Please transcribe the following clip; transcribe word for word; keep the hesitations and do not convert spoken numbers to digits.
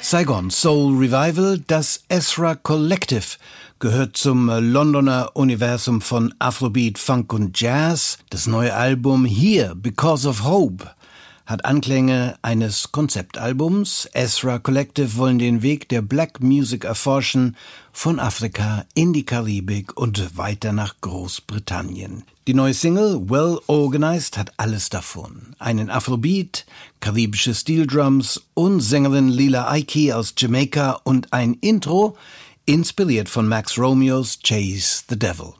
Saigon Soul Revival, das Ezra Collective, gehört zum Londoner Universum von Afrobeat, Funk und Jazz. Das neue Album Here Because of Hope hat Anklänge eines Konzeptalbums. Ezra Collective wollen den Weg der Black Music erforschen, von Afrika in die Karibik und weiter nach Großbritannien. Die neue Single Well Organized hat alles davon. Einen Afrobeat, karibische Steel Drums und Sängerin Lila Ike aus Jamaika und ein Intro, inspiriert von Max Romeos Chase the Devil.